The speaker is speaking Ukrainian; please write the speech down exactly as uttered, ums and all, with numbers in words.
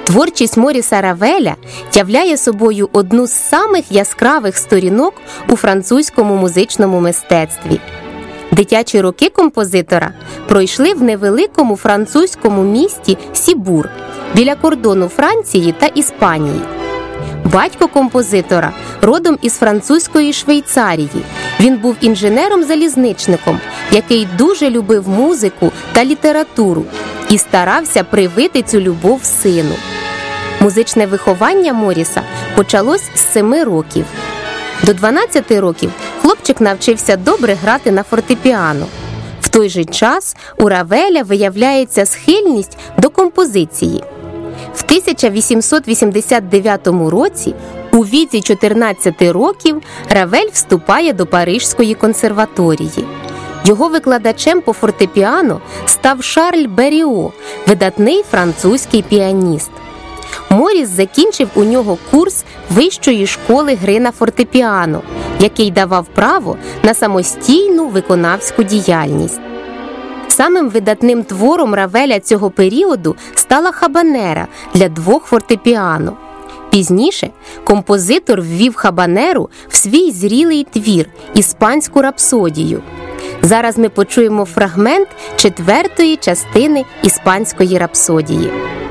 Творчість Моріса Равеля являє собою одну з самих яскравих сторінок у французькому музичному мистецтві. Дитячі роки композитора пройшли в невеликому французькому місті Сібур біля кордону Франції та Іспанії. Батько композитора родом із французької Швейцарії. Він був інженером-залізничником, який дуже любив музику та літературу і старався привити цю любов сину. Музичне виховання Моріса почалось з семи років. До дванадцяти років хлопчик навчився добре грати на фортепіано. В той же час у Равеля виявляється схильність до композиції. В тисяча вісімсот вісімдесят дев'ятому році, у віці чотирнадцяти років, Равель вступає до Паризької консерваторії. Його викладачем по фортепіано став Шарль Беріо, видатний французький піаніст. Моріс закінчив у нього курс Вищої школи гри на фортепіано, який давав право на самостійну виконавську діяльність. Самим видатним твором Равеля цього періоду стала хабанера для двох фортепіано. Пізніше композитор ввів хабанеру в свій зрілий твір «Іспанську рапсодію». Зараз ми почуємо фрагмент четвертої частини «Іспанської рапсодії».